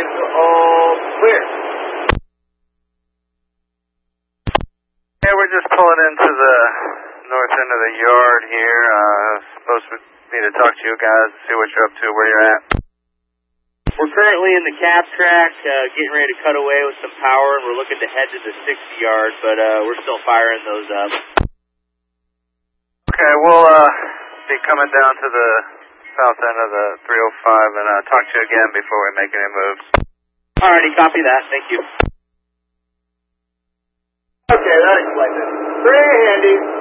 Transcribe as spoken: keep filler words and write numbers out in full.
all clear. Yeah, we're just pulling into the north end of the yard here. Uh, supposed to be to talk to you guys, see what you're up to, where you're at. We're currently in the cab track, uh, getting ready to cut away with some power, and we're looking to head to the sixty yard, but uh, we're still firing those up. Okay, we'll uh, be coming down to the south end of the three oh five and uh, talk to you again before we make any moves. Alrighty, copy that. Thank you. Okay, that explains it. Very handy.